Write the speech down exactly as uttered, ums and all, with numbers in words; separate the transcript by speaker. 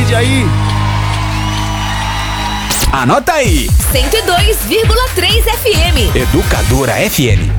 Speaker 1: cidade aí.
Speaker 2: Anota aí.
Speaker 3: cento e dois vírgula três F M.
Speaker 2: Educadora F M.